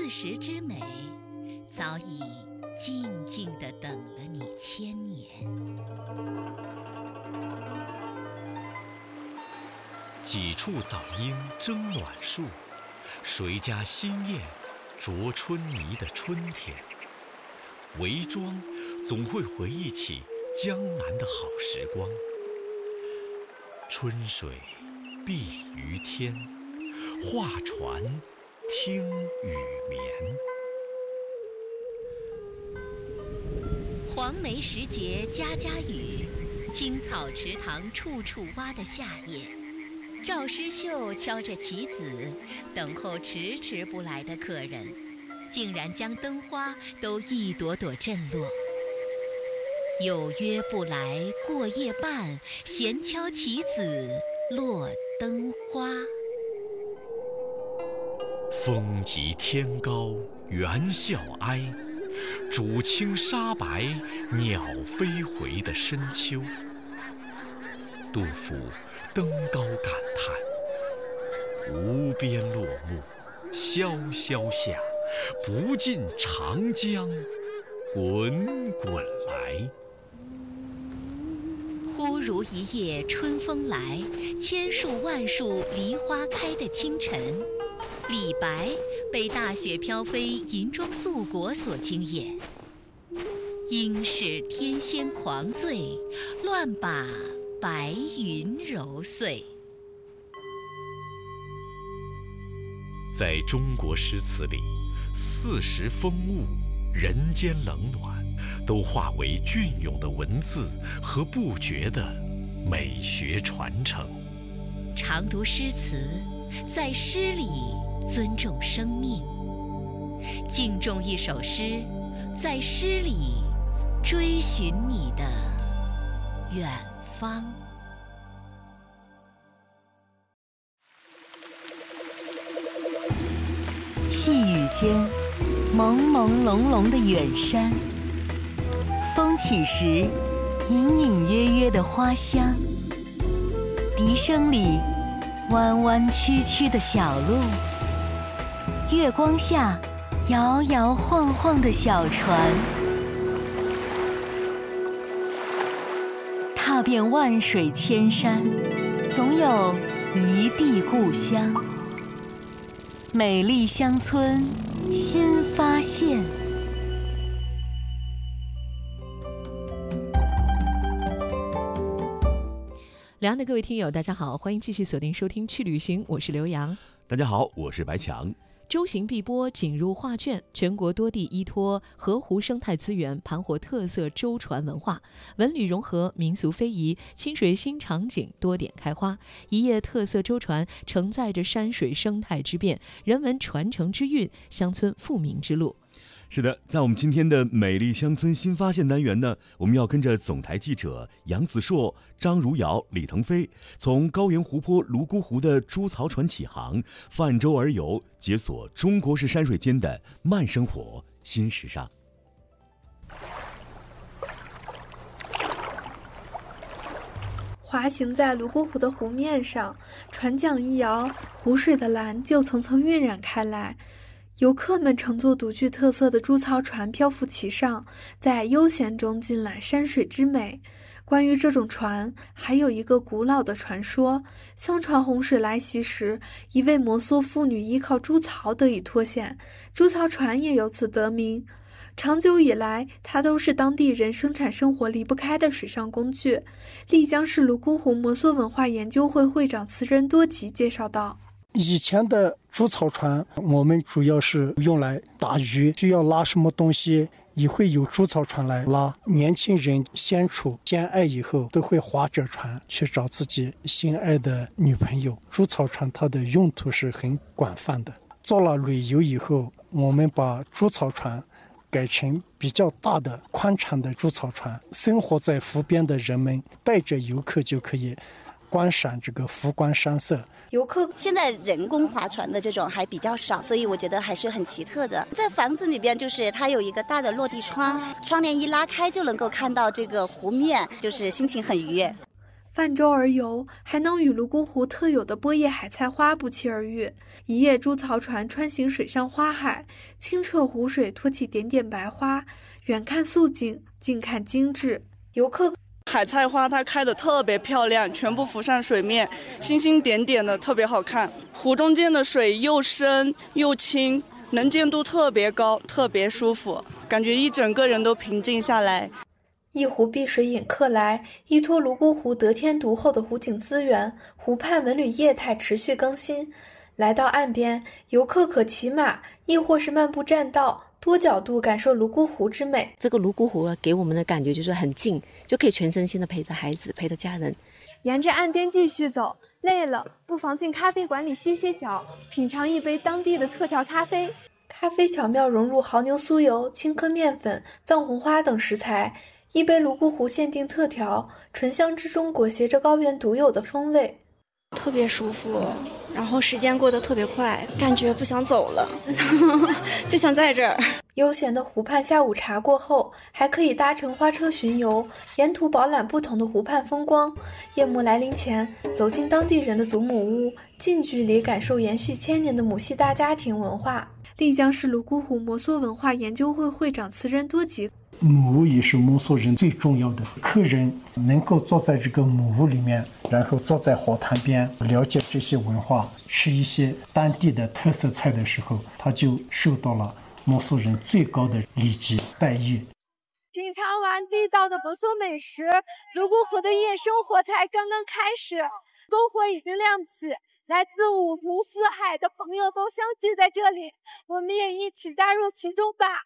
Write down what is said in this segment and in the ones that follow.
40之美，早已静静地等了你1000年。 几处早莺争暖树，谁家新燕啄春泥的春天。韦庄总会回忆起江南的好时光。春水碧于天，画船听雨眠。 黄梅时节家家雨，青草池塘处处蛙的夏夜。赵师秀敲着棋子，等候迟迟不来的客人，竟然将灯花都一朵朵震落。有约不来过夜半，闲敲棋子落灯花。 风急天高猿啸哀，渚清沙白鸟飞回的深秋。杜甫登高感叹：无边落木萧萧下，不尽长江滚滚来。 忽如一夜春风来，千树万树梨花开的清晨。李白被大雪飘飞银装素裹所惊艳，应是天仙狂醉，乱把白云揉碎。 在中国诗词里，40风物、人间冷暖，都化为隽永的文字和不绝的美学传承。 常读诗词，在诗里尊重生命；敬重一首诗，在诗里追寻你的远方。 细雨间，朦朦胧胧的远山，风起时，隐隐约约的花香，笛声里，弯弯曲曲的小路，月光下，摇摇晃晃的小船，踏遍万水千山，总有一地故乡。美丽乡村新发现。 两岸的各位听友大家好，欢迎继续锁定收听去旅行，我是刘洋。 大家好，我是白强。 周行必播，锦入画卷，全国多地依托河湖生态资源，盘活特色舟船文化，文旅融合，民俗非遗，清水新场景多点开花。一叶特色舟船承载着山水生态之变，人文传承之韵，乡村复明之路。 是的，在我们今天的美丽乡村新发现单元呢，我们要跟着总台记者杨子硕、张如瑶、李腾飞，从高原湖泊泸沽湖的猪槽船起航，泛舟而游，解锁中国式山水间的慢生活新时尚。 滑行在泸沽湖的湖面上，船桨一摇，湖水的蓝就层层晕染开来。游客们乘坐独具特色的猪槽船漂浮其上，在悠闲中尽览山水之美。关于这种船，还有一个古老的传说。相传洪水来袭时，一位摩梭妇女依靠猪槽得以脱险，猪槽船也由此得名。长久以来，它都是当地人生产生活离不开的水上工具。丽江市泸沽湖摩梭文化研究会会长慈仁多吉介绍道， 以前的猪槽船我们主要是用来打鱼，需要拉什么东西也会有猪槽船来拉。年轻人相处相爱以后，都会划着船去找自己心爱的女朋友。猪槽船它的用途是很广泛的。做了旅游以后，我们把猪槽船改成比较大的宽敞的猪槽船，生活在湖边的人们带着游客就可以观赏这个湖光山色。 游客现在人工划船的这种还比较少，所以我觉得还是很奇特的。在房子里边，就是它有一个大的落地窗，窗帘一拉开就能够看到这个湖面，就是心情很愉悦。 泛舟而游，还能与泸沽湖特有的波叶海菜花不期而遇。一叶猪槽船穿行水上花海，清澈湖水托起点点白花，远看素净，近看精致。游客海菜花它开得特别漂亮，全部浮上水面，星星点点的，特别好看。湖中间的水又深又清，能见度特别高，特别舒服，感觉一整个人都平静下来。 一湖碧水引客来，依托泸沽湖得天独厚的湖景资源，湖畔文旅业态持续更新。来到岸边，游客可骑马，亦或是漫步栈道，多角度感受泸沽湖之美。 这个泸沽湖给我们的感觉就是很近，就可以全身心的陪着孩子，陪着家人。 沿着岸边继续走，累了不妨进咖啡馆里歇歇脚，品尝一杯当地的特调咖啡。咖啡巧妙融入牦牛酥油、青稞面粉、藏红花等食材，一杯泸沽湖限定特调，醇香之中裹挟着高原独有的风味， 特别舒服，然后时间过得特别快，感觉不想走了就想在这儿。 悠闲的湖畔下午茶过后，还可以搭乘花车巡游，沿途饱览不同的湖畔风光。夜幕来临前，走进当地人的祖母屋，近距离感受延续千年的母系大家庭文化。丽江市泸沽湖摩梭文化研究会会长慈仁多吉， 母屋也是摩梭人最重要的，客人能够坐在这个母屋里面，然后坐在河滩边，了解这些文化，吃一些当地的特色菜的时候，他就受到了摩梭人最高的礼节待遇。 品尝完地道的摩梭美食，泸沽湖的夜生活才刚刚开始，篝火已经亮起，来自五湖四海的朋友都相聚在这里，我们也一起加入其中吧。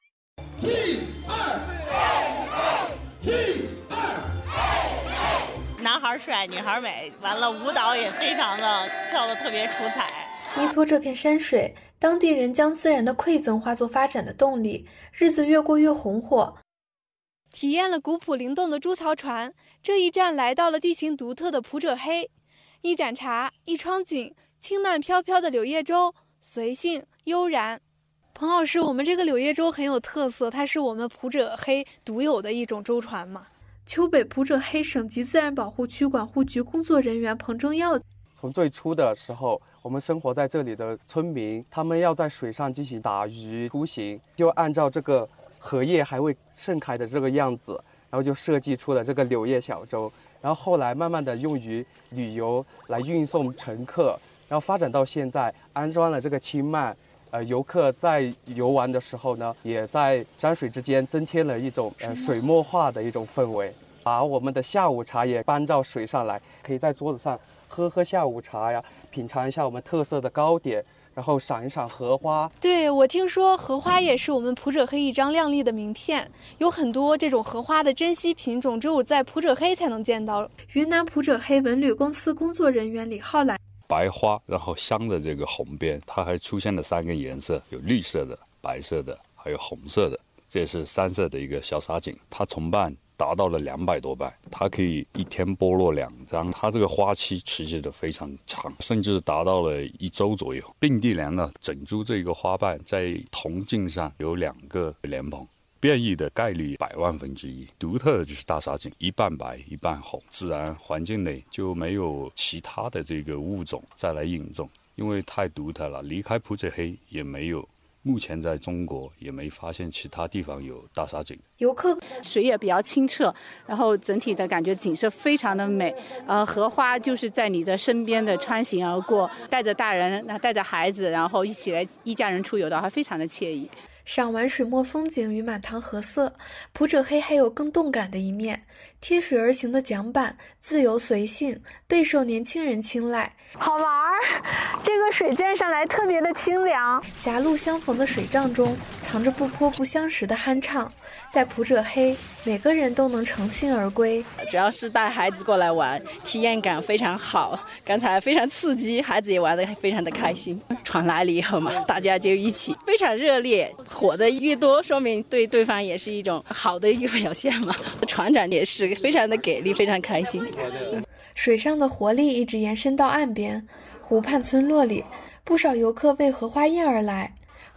男孩帅，女孩美，完了舞蹈也非常的跳得特别出彩。 依托这片山水，当地人将自然的馈赠化作发展的动力，日子越过越红火。体验了古朴灵动的猪槽船，这一站来到了地形独特的普者黑。一盏茶，一窗景，轻慢飘飘的柳叶舟，随性悠然。彭老师，我们这个柳叶舟很有特色，它是我们普者黑独有的一种舟船嘛？丘北普者黑省级自然保护区管护局工作人员彭正耀， 从最初的时候，我们生活在这里的村民，他们要在水上进行打鱼出行，就按照这个荷叶还未盛开的这个样子，然后就设计出了这个柳叶小舟，然后后来慢慢的用于旅游来运送乘客，然后发展到现在安装了这个轻慢，游客在游玩的时候呢，也在山水之间增添了一种水墨画的一种氛围，把我们的下午茶也搬到水上来，可以在桌子上喝下午茶呀，品尝一下我们特色的糕点，然后赏一赏荷花。 对，我听说荷花也是我们普者黑一张亮丽的名片，有很多这种荷花的珍稀品种，只有在普者黑才能见到。云南普者黑文旅公司工作人员李浩来， 白花，然后镶的这个红边，它还出现了3个颜色，有绿色的、白色的，还有红色的，这是3色的一个小沙井，它重瓣达到了200多瓣，它可以一天剥落2张，它这个花期持续的非常长，甚至达到了1周左右。并蒂莲呢，整株这个花瓣在铜茎上有2个莲蓬，变异的概率100万分之1。独特的就是大沙井，一半白一半红，自然环境内就没有其他的这个物种再来引种，因为太独特了。离开普者黑也没有。目前在中国也没发现其他地方有大沙井。 游客水也比较清澈，然后整体的感觉景色非常的美。荷花就是在你的身边的穿行而过，带着大人，带着孩子，然后一家人出游的话，非常的惬意。 赏完水墨风景与满堂荷色，普者黑还有更动感的一面。贴水而行的桨板，自由随性，备受年轻人青睐。好玩儿，这个水溅上来特别的清凉。狭路相逢的水仗中，藏着不泼不相识的酣畅。在普者黑，每个人都能乘兴而归。 主要是带孩子过来玩，体验感非常好。刚才非常刺激，孩子也玩得非常的开心。船来了以后嘛，大家就一起非常热烈，火的越多，说明对对方也是一种好的一个表现嘛。船长也是非常的给力，非常开心。 水上的活力一直延伸到岸边，湖畔村落里，不少游客为荷花宴而来。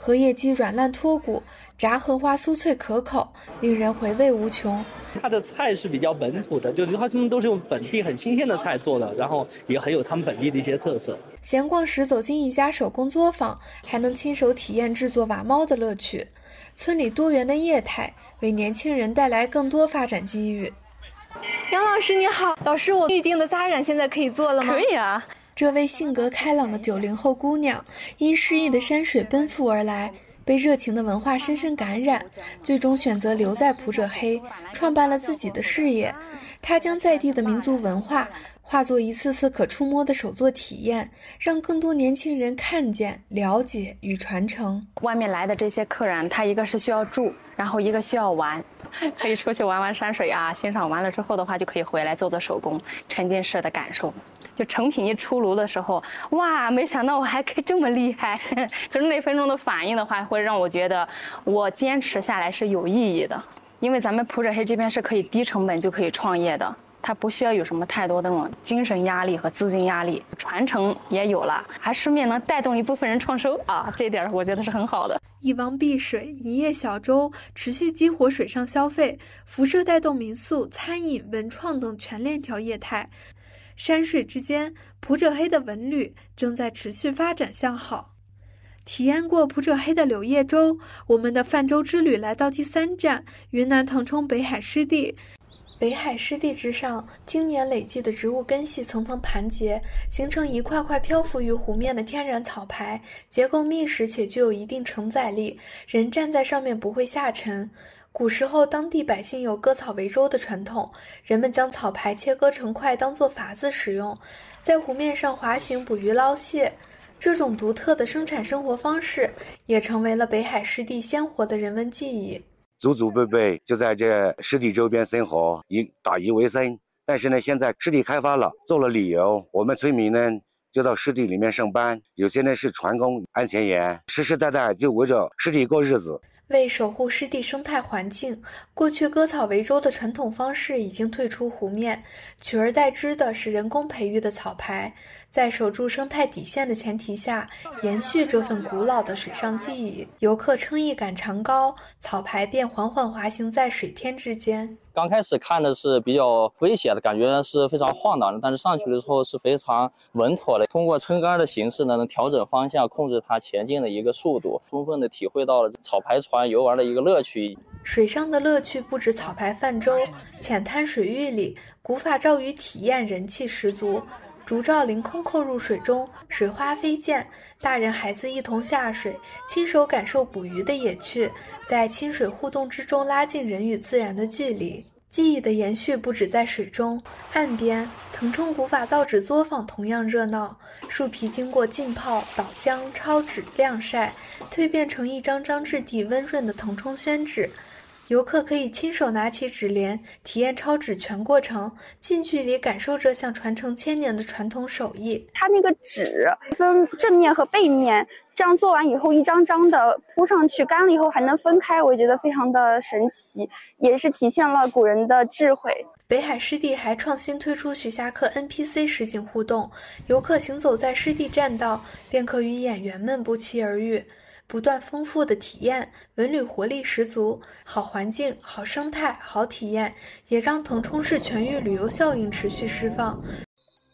荷叶鸡软烂脱骨，炸荷花酥脆可口，令人回味无穷。 它的菜是比较本土的，就是他们都是用本地很新鲜的菜做的，然后也很有他们本地的一些特色。 闲逛时走进一家手工作坊，还能亲手体验制作瓦猫的乐趣。村里多元的业态为年轻人带来更多发展机遇。 杨老师你好，老师，我预定的扎染现在可以做了吗？ 可以啊。 这位性格开朗的90后姑娘，因诗意的山水奔赴而来，被热情的文化深深感染，最终选择留在普者黑，创办了自己的事业。她将在地的民族文化化作一次次可触摸的手作体验，让更多年轻人看见、了解与传承。 外面来的这些客人，他一个是需要住，然后一个需要玩，可以出去玩玩山水啊，欣赏完了之后的话，就可以回来做做手工，沉浸式的感受。就成品一出炉的时候，哇，没想到我还可以这么厉害！就是那分钟的反应的话，会让我觉得我坚持下来是有意义的。因为咱们普者黑这边是可以低成本就可以创业的，它不需要有什么太多的那种精神压力和资金压力，传承也有了，还顺便能带动一部分人创收啊，这一点我觉得是很好的。 一汪碧水，一叶小舟，持续激活水上消费，辐射带动民宿、餐饮、文创等全链条业态。山水之间，普者黑的文旅正在持续发展向好。体验过普者黑的柳叶粥，我们的泛舟之旅来到第3站云南腾冲北海湿地。北海湿地之上，经年累积的植物根系层层盘结，形成一块块漂浮于湖面的天然草排，结构密实且具有一定承载力，人站在上面不会下沉。古时候，当地百姓有割草为舟的传统，人们将草排切割成块当作筏子使用，在湖面上滑行捕鱼捞蟹。这种独特的生产生活方式，也成为了北海湿地鲜活的人文记忆。 祖祖辈辈就在这湿地周边生活，打鱼为生。但是呢，现在湿地开发了，做了旅游，我们村民呢就到湿地里面上班，有些呢是船工、安全员，世世代代就围着湿地过日子。 为守护湿地生态环境，过去割草为舟的传统方式已经退出湖面，取而代之的是人工培育的草排，在守住生态底线的前提下，延续这份古老的水上记忆。游客撑一杆长篙，草排便缓缓滑行在水天之间。 刚开始看的是比较危险的，感觉是非常晃荡的，但是上去的时候是非常稳妥的。通过撑杆的形式呢，能调整方向，控制它前进的一个速度，充分的体会到了草排船游玩的一个乐趣。 水上的乐趣不止草排泛舟，浅滩水域里，古法照鱼体验人气十足。竹罩凌空扣入水中，水花飞溅，大人孩子一同下水，亲手感受捕鱼的野趣，在亲水互动之中拉近人与自然的距离。记忆的延续不止在水中，岸边腾冲古法造纸作坊同样热闹，树皮经过浸泡、捣浆、抄纸、晾晒，蜕变成一张张质地温润的腾冲宣纸。游客可以亲手拿起纸帘，体验抄纸全过程，近距离感受这项传承1000年的传统手艺。 它那个纸分正面和背面，这样做完以后一张张的铺上去，干了以后还能分开，我觉得非常的神奇，也是体现了古人的智慧。 北海湿地还创新推出徐霞客 NPC 实景互动，游客行走在湿地栈道，便可与演员们不期而遇。不断丰富的体验，文旅活力十足，好环境、好生态、好体验，也让腾冲市全域旅游效应持续释放。